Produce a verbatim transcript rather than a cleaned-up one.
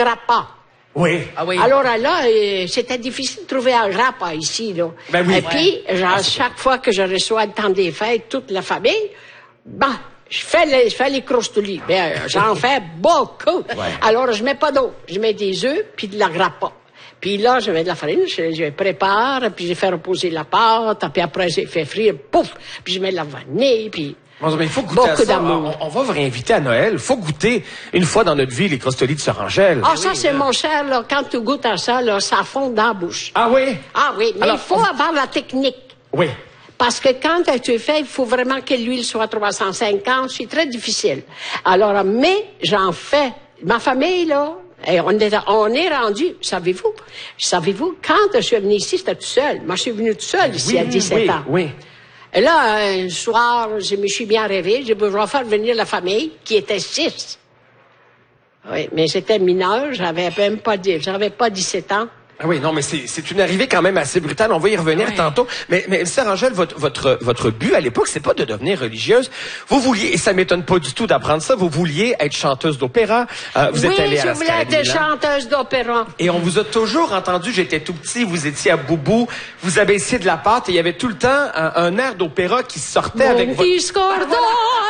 grappa. Oui. Ah oui. Alors là, euh, c'était difficile de trouver un grappa ici, là. Ben oui. Et puis, genre, Ah, chaque fois que je reçois le temps des fêtes, toute la famille, ben, je fais les, je fais les crostouilles. Ben, j'en fais beaucoup. Ouais. Alors, je mets pas d'eau. Je mets des œufs puis de la grappa. Puis là, je mets de la farine, je, je prépare, puis je fais reposer la pâte, puis après, je fais frire, pouf, puis je mets de la vanille, puis... Bon, mais il faut goûter Beaucoup à ça. d'amour. On, on va vous réinviter à Noël. Il faut goûter une fois dans notre vie les crostolies de Sœur Angèle. Ah, ça, c'est mon cher, là, quand tu goûtes à ça, là, ça fond dans la bouche. Ah oui? Ah oui, mais Alors, il faut on- avoir la technique. Oui. Parce que quand tu es fait, il faut vraiment que l'huile soit trois cent cinquante. C'est très difficile. Alors, mais j'en fais. Ma famille, là, et on est, on est rendu, savez-vous, savez-vous, quand je suis venu ici, c'était tout seul. Moi, je suis venu tout seul ici Oui, à dix-sept oui, ans. oui. Et là, un soir, je me suis bien rêvé. J'ai dit, je vais faire venir la famille, qui était six. Oui, mais j'étais mineur, j'avais même pas, dix- j'avais pas dix-sept ans. Ah oui, non, mais c'est, c'est une arrivée quand même assez brutale. On va y revenir Ouais. tantôt. Mais, mais Sœur Angèle, votre, votre, votre but à l'époque, c'est pas de devenir religieuse. Vous vouliez, et ça m'étonne pas du tout d'apprendre ça, vous vouliez être chanteuse d'opéra. Euh, vous oui, êtes allée à je la voulais Scala être de Milan. chanteuse d'opéra. Et on vous a toujours entendu, j'étais tout petit, vous étiez à Boubou, vous avez essayé de la pâte et il y avait tout le temps un, un air d'opéra qui sortait avec Mon votre... discordant